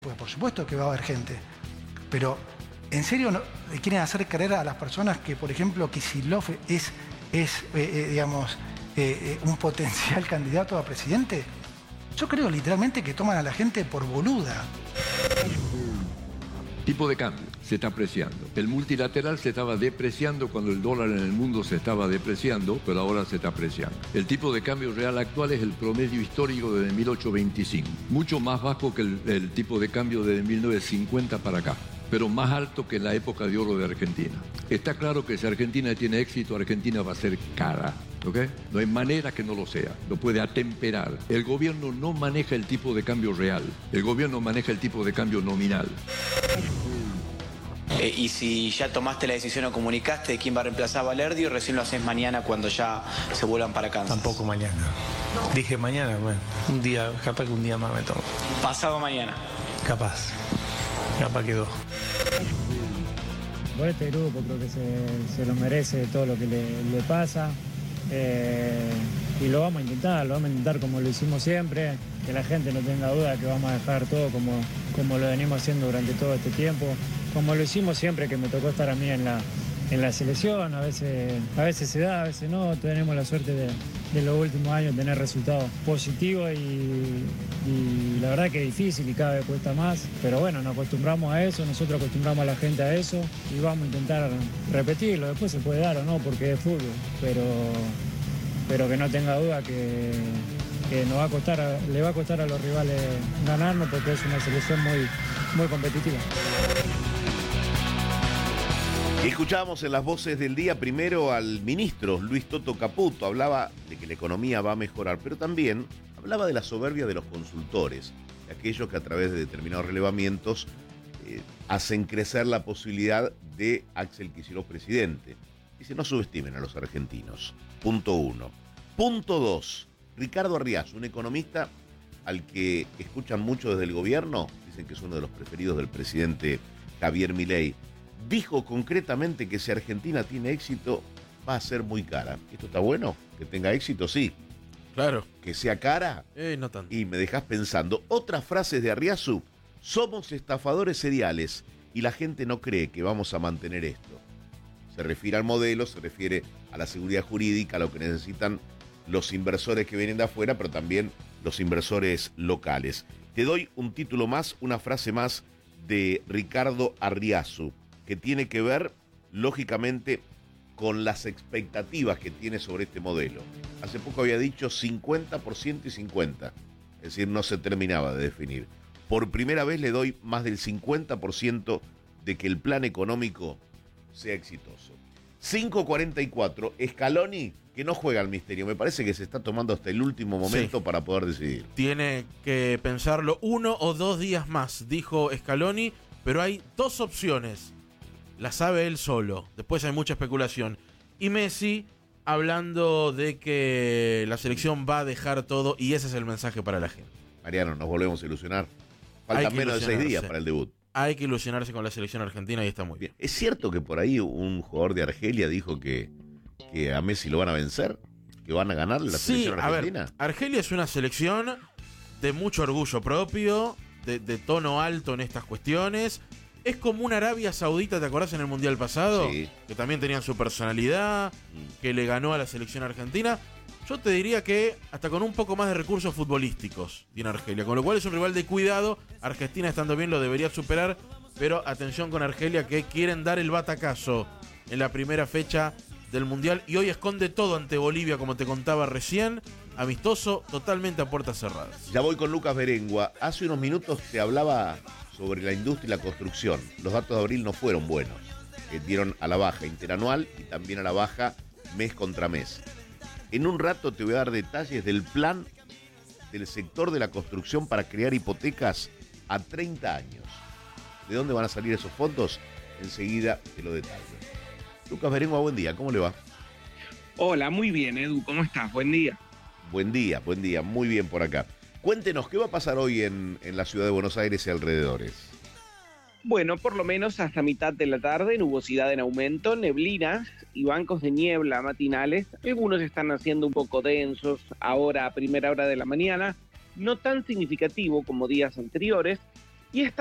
Pues por supuesto que va a haber gente, pero ¿en serio no quieren hacer creer a las personas que, por ejemplo, Kicillof es un potencial candidato a presidente? Yo creo literalmente que toman a la gente por boluda. Tipo de cambio se está apreciando. El multilateral se estaba depreciando cuando el dólar en el mundo se estaba depreciando, pero ahora se está apreciando. El tipo de cambio real actual es el promedio histórico desde 1825, mucho más bajo que el tipo de cambio desde 1950 para acá, pero más alto que en la época de oro de Argentina. Está claro que si Argentina tiene éxito, Argentina va a ser cara. ¿Ok? No hay manera que no lo sea, lo puede atemperar. El gobierno no maneja el tipo de cambio real, el gobierno maneja el tipo de cambio nominal. Y si ya tomaste la decisión o comunicaste de quién va a reemplazar a Valerdi, o recién lo haces mañana cuando ya se vuelvan para Kansas. Tampoco mañana. Dije mañana, bueno, un día, capaz que un día más me tomo. Pasado mañana. Capaz que dos. Por este grupo creo que se lo merece todo lo que le pasa. Y lo vamos a intentar como lo hicimos siempre, que la gente no tenga duda que vamos a dejar todo como lo venimos haciendo durante todo este tiempo, como lo hicimos siempre que me tocó estar a mí en la selección. A veces se da, a veces no. Tenemos la suerte de los últimos años tener resultados positivos y la verdad que es difícil y cada vez cuesta más, pero bueno, nos acostumbramos a eso, nosotros acostumbramos a la gente a eso y vamos a intentar repetirlo. Después se puede dar o no porque es fútbol, pero que no tenga duda que le va a costar a los rivales ganarnos, porque es una selección muy, muy competitiva. Y escuchábamos en las voces del día primero al ministro Luis Toto Caputo. Hablaba de que la economía va a mejorar, pero también hablaba de la soberbia de los consultores, de aquellos que a través de determinados relevamientos hacen crecer la posibilidad de Axel Kicillof presidente. Dice, no subestimen a los argentinos. Punto 1. Punto 2. Ricardo Arriazu, un economista al que escuchan mucho desde el gobierno, dicen que es uno de los preferidos del presidente Javier Milei, dijo concretamente que si Argentina tiene éxito, va a ser muy cara. ¿Esto está bueno? ¿Que tenga éxito? Sí. Claro. ¿Que sea cara? No tanto. Y me dejas pensando. Otras frases de Arriazu: somos estafadores seriales y la gente no cree que vamos a mantener esto. Se refiere al modelo, se refiere a la seguridad jurídica, a lo que necesitan los inversores que vienen de afuera, pero también los inversores locales. Te doy un título más, una frase más de Ricardo Arriazu, que tiene que ver, lógicamente, con las expectativas que tiene sobre este modelo. Hace poco había dicho 50% y 50%, es decir, no se terminaba de definir. Por primera vez le doy más del 50% de que el plan económico sea exitoso. 5:44, Scaloni, que no juega al misterio, me parece que se está tomando hasta el último momento para poder decidir. Tiene que pensarlo 1 o 2 días más, dijo Scaloni, pero hay 2 opciones. La sabe él solo. Después hay mucha especulación. Y Messi hablando de que la selección va a dejar todo, y ese es el mensaje para la gente. Mariano, nos volvemos a ilusionar. Faltan menos de 6 días para el debut. Hay que ilusionarse con la selección argentina y está muy bien. ¿Es cierto que por ahí un jugador de Argelia dijo que a Messi lo van a vencer? ¿Que van a ganar la selección argentina? A ver, Argelia es una selección de mucho orgullo propio, de tono alto en estas cuestiones. Es como una Arabia Saudita, ¿te acordás en el Mundial pasado? Sí. Que también tenían su personalidad, que le ganó a la selección argentina. Yo te diría que hasta con un poco más de recursos futbolísticos tiene Argelia, con lo cual es un rival de cuidado. Argentina, estando bien, lo debería superar, pero atención con Argelia, que quieren dar el batacazo en la primera fecha del Mundial y hoy esconde todo ante Bolivia, como te contaba recién, amistoso, totalmente a puertas cerradas. Ya voy con Lucas Berengua. Hace unos minutos te hablaba sobre la industria y la construcción. Los datos de abril no fueron buenos. Dieron a la baja interanual y también a la baja mes contra mes. En un rato te voy a dar detalles del plan del sector de la construcción para crear hipotecas a 30 años. ¿De dónde van a salir esos fondos? Enseguida te lo detallo. Lucas Berengua, buen día, ¿cómo le va? Hola, muy bien, Edu, ¿cómo estás? Buen día. Buen día, muy bien por acá. Cuéntenos, ¿qué va a pasar hoy en la ciudad de Buenos Aires y alrededores? Bueno, por lo menos hasta mitad de la tarde, nubosidad en aumento, neblinas y bancos de niebla matinales. Algunos están haciendo un poco densos ahora a primera hora de la mañana, no tan significativo como días anteriores, y está